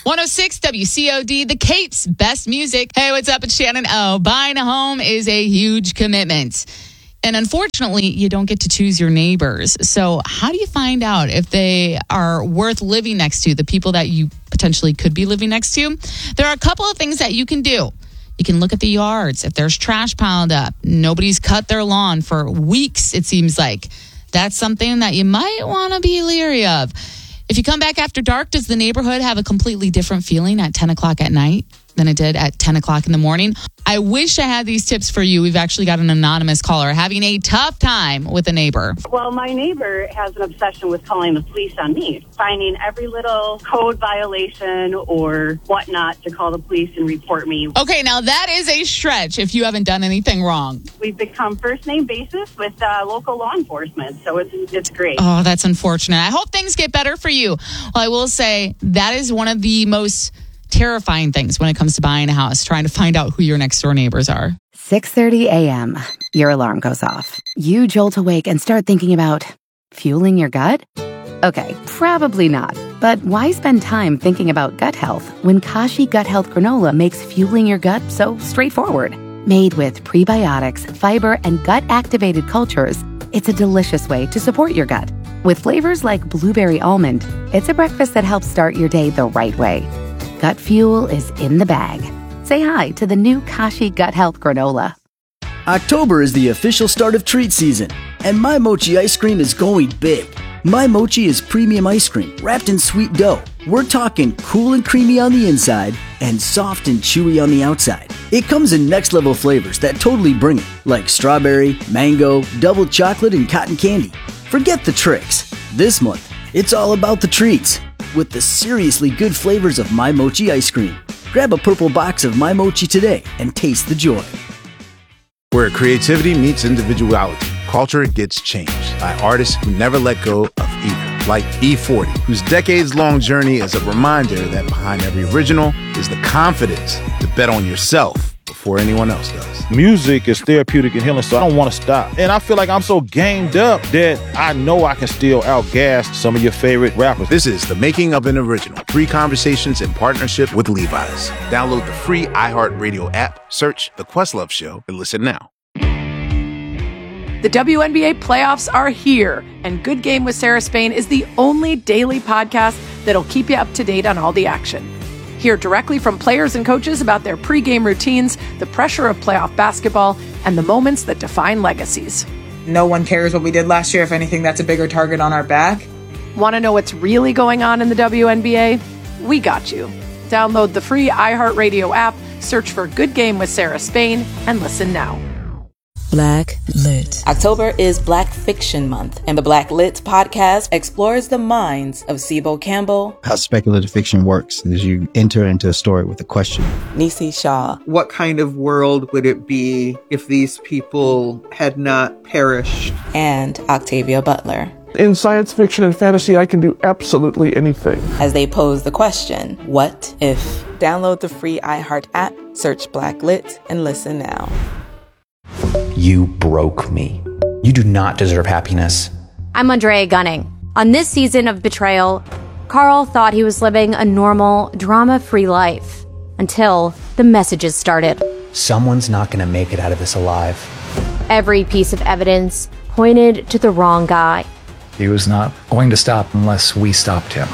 106 WCOD, the Cape's best music. Hey, what's up? It's Shannon O. Buying a home is a huge commitment. And unfortunately, you don't get to choose your neighbors. So how do you find out if they are worth living next to, the people that you potentially could be living next to? There are a couple of things that you can do. You can look at the yards. If there's trash piled up, nobody's cut their lawn for weeks, it seems like. That's something that you might want to be leery of. If you come back after dark, does the neighborhood have a completely different feeling at 10 o'clock at night than it did at 10 o'clock in the morning? I wish I had these tips for you. We've actually got an anonymous caller having a tough time with a neighbor. Well, my neighbor has an obsession with calling the police on me, finding every little code violation or whatnot to call the police and report me. Okay, now that is a stretch if you haven't done anything wrong. We've become first name basis with local law enforcement, so it's great. Oh, that's unfortunate. I hope things get better for you. Well, I will say that is one of the most terrifying things when it comes to buying a house, trying to find out who your next door neighbors are. 6:30 a.m. Your alarm goes off. You jolt awake and start thinking about fueling your gut? Okay, probably not. But why spend time thinking about gut health when Kashi Gut Health Granola makes fueling your gut so straightforward? Made with prebiotics, fiber, and gut-activated cultures, it's a delicious way to support your gut. With flavors like blueberry almond, it's a breakfast that helps start your day the right way. Gut fuel is in the bag. Say hi to the new Kashi Gut Health Granola. October is the official start of treat season, and My Mochi ice cream is going big. My Mochi is premium ice cream wrapped in sweet dough. We're talking cool and creamy on the inside and soft and chewy on the outside. It comes in next level flavors that totally bring it, like strawberry, mango, double chocolate, and cotton candy. Forget the tricks. This month, it's all about the treats with the seriously good flavors of My Mochi ice cream. Grab a purple box of My Mochi today and taste the joy. Where creativity meets individuality, culture gets changed by artists who never let go of either. Like E40, whose decades-long journey is a reminder that behind every original is the confidence to bet on yourself before anyone else does. Music is therapeutic and healing, so I don't want to stop. And I feel like I'm so gamed up that I know I can still outgas some of your favorite rappers. This is The Making of an Original. 3 conversations in partnership with Levi's. Download the free iHeartRadio app, search The Questlove Show, and listen now. The WNBA playoffs are here, and Good Game with Sarah Spain is the only daily podcast that'll keep you up to date on all the action. Hear directly from players and coaches about their pregame routines, the pressure of playoff basketball, and the moments that define legacies. No one cares what we did last year. If anything, that's a bigger target on our back. Want to know what's really going on in the WNBA? We got you. Download the free iHeartRadio app, search for Good Game with Sarah Spain, and listen now. Black Lit. October is Black Fiction Month, and the Black Lit podcast explores the minds of Sibo Campbell. How speculative fiction works is you enter into a story with a question. Nisi Shaw. What kind of world would it be if these people had not perished? And Octavia Butler. In science fiction and fantasy, I can do absolutely anything. As they pose the question, what if? Download the free iHeart app, search Black Lit, and listen now. You broke me. You do not deserve happiness. I'm Andrea Gunning. On this season of Betrayal, Carl thought he was living a normal, drama-free life until the messages started. Someone's not going to make it out of this alive. Every piece of evidence pointed to the wrong guy. He was not going to stop unless we stopped him.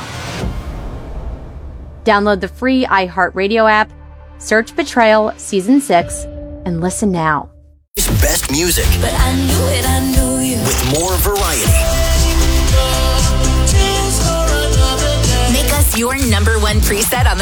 Download the free iHeartRadio app, search Betrayal Season 6, and listen now. Best music, but I knew you. With more variety. Make us your #1 preset on the